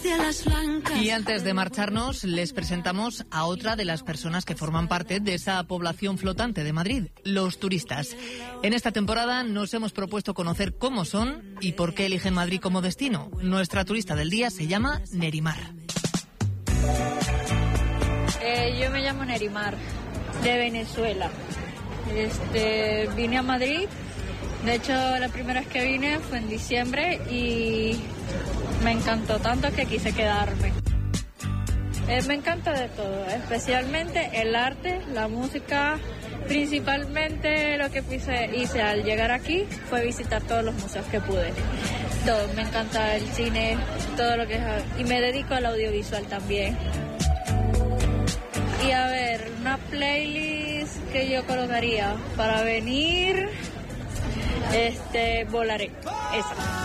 Y antes de marcharnos, les presentamos a otra de las personas que forman parte de esa población flotante de Madrid, los turistas. En esta temporada nos hemos propuesto conocer cómo son y por qué eligen Madrid como destino. Nuestra turista del día se llama Nerimar. Yo me llamo Nerimar, de Venezuela. Vine a Madrid. De hecho, la primera vez que vine fue en diciembre y me encantó tanto que quise quedarme. Me encanta de todo, especialmente el arte, la música. Principalmente lo que hice al llegar aquí fue visitar todos los museos que pude. Todo, me encanta el cine, todo lo que es... Y me dedico al audiovisual también. Y a ver, una playlist que yo colocaría para venir... Volaré, esa.